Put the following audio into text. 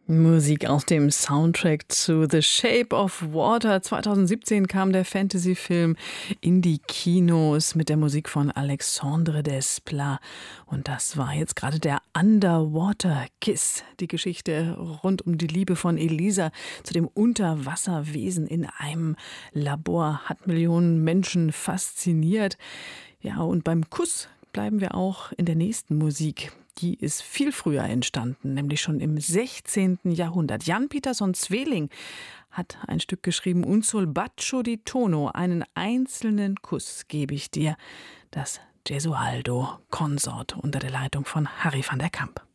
Musik aus dem Soundtrack zu The Shape of Water. 2017 kam der Fantasy-Film in die Kinos mit der Musik von Alexandre Desplat. Und das war jetzt gerade der Underwater Kiss, die Geschichte rund um die Liebe von Elisa zu dem Unterwasserwesen in einem Labor. Hat Millionen Menschen fasziniert. Ja, und beim Kuss bleiben wir auch in der nächsten Musik. Die ist viel früher entstanden, nämlich schon im 16. Jahrhundert. Jan Pietersson Sweelinck hat ein Stück geschrieben, Un sol bacio di tono, einen einzelnen Kuss gebe ich dir. Das Gesualdo Consort unter der Leitung von Harry van der Kamp.